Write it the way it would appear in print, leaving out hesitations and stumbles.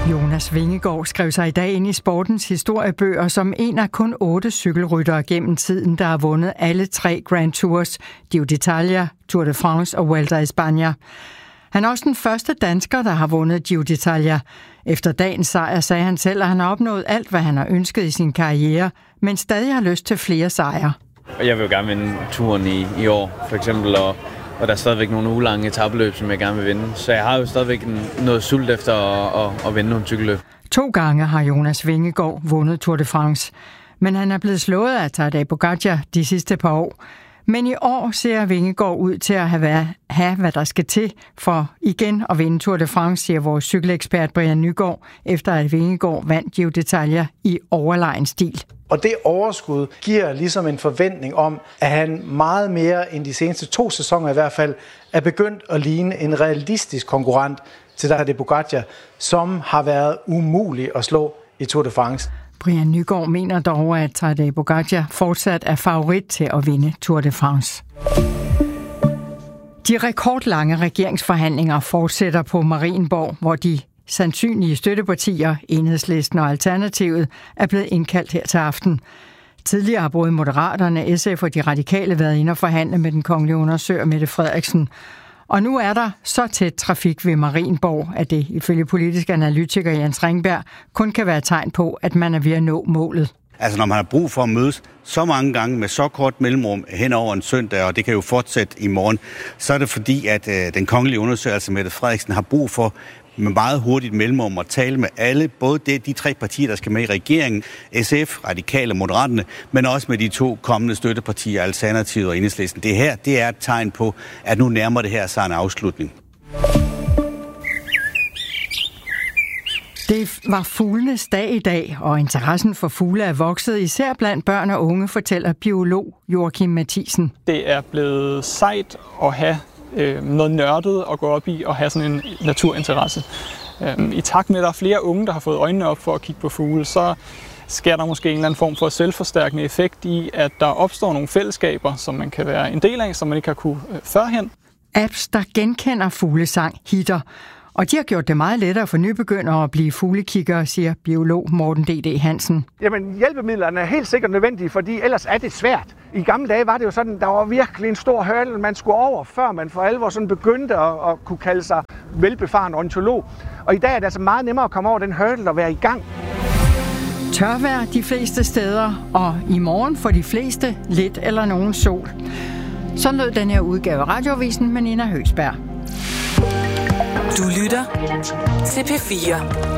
Jonas Vingegaard skrev sig i dag ind i sportens historiebøger som en af kun 8 cykelryttere gennem tiden, der har vundet alle 3 Grand Tours, Giro d'Italia, Tour de France og Vuelta a España. Han er også den første dansker, der har vundet Giro d'Italia. Efter dagens sejr sagde han selv, at han har opnået alt, hvad han har ønsket i sin karriere, men stadig har lyst til flere sejre. Jeg vil jo gerne vinde turen i år, for eksempel, og der er stadigvæk nogle ugelange etapeløb, som jeg gerne vil vinde. Så jeg har jo stadigvæk noget sult efter at vinde nogle cykelløb. 2 gange har Jonas Vingegaard vundet Tour de France, men han er blevet slået af Tadej Pogačar de sidste par år. Men i år ser Vingegaard ud til at have hvad der skal til for igen at vinde Tour de France, siger vores cykelekspert Brian Nygaard, efter at Vingegaard vandt Giro d'Italia i overlegen stil. Og det overskud giver ligesom en forventning om, at han meget mere end de seneste 2 sæsoner i hvert fald er begyndt at ligne en realistisk konkurrent til Tadej Pogačar, som har været umulig at slå i Tour de France. Brian Nygaard mener dog, at Tadej Pogačar fortsat er favorit til at vinde Tour de France. De rekordlange regeringsforhandlinger fortsætter på Marienborg, hvor de sandsynlige støttepartier, Enhedslisten og Alternativet, er blevet indkaldt her til aften. Tidligere har både Moderaterne, SF og de radikale været inde og forhandle med den kongelige undersøger Mette Frederiksen. Og nu er der så tæt trafik ved Marienborg, at det ifølge politisk analytiker Jens Ringberg kun kan være tegn på, at man er ved at nå målet. Altså når man har brug for at mødes så mange gange med så kort mellemrum hen over en søndag, og det kan jo fortsætte i morgen, så er det fordi, at den kongelige undersøger, altså Mette Frederiksen, har brug for med meget hurtigt mellemrum at tale med alle, både de 3 partier, der skal med i regeringen, SF, Radikale og Moderaterne, men også med de 2 kommende støttepartier, Alternativet og Enhedslisten. Det her, det er et tegn på, at nu nærmer det her sig en afslutning. Det var fuglenes dag i dag, og interessen for fugle er vokset, især blandt børn og unge, fortæller biolog Joachim Mathisen. Det er blevet sejt at have noget nørdet at gå op i og have sådan en naturinteresse. I takt med, at der er flere unge, der har fået øjnene op for at kigge på fugle, så sker der måske en eller anden form for selvforstærkende effekt i, at der opstår nogle fællesskaber, som man kan være en del af, som man ikke har kunne førhen. Apps, der genkender fuglesang, hitter. Og de har gjort det meget lettere for nybegyndere at blive fuglekiggere, siger biolog Morten D.D. Hansen. Jamen, hjælpemidlerne er helt sikkert nødvendige, fordi ellers er det svært. I gamle dage var det jo sådan, der var virkelig en stor hurdle, man skulle over, før man for alvor sådan begyndte at kunne kalde sig velbefaren ornitolog. Og i dag er det altså meget nemmere at komme over den hurdle og være i gang. Tørvejr de fleste steder, og i morgen for de fleste lidt eller nogen sol. Så lød den her udgave af Radioavisen med Nina Høgsberg. Du lytter til P4.